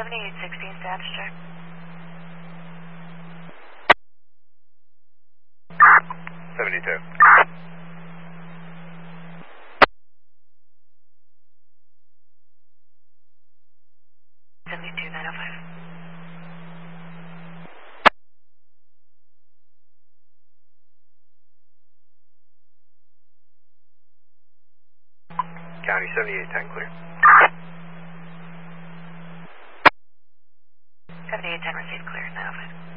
7816 status check. 72. County 7810 clear. 7810 received clear, 905.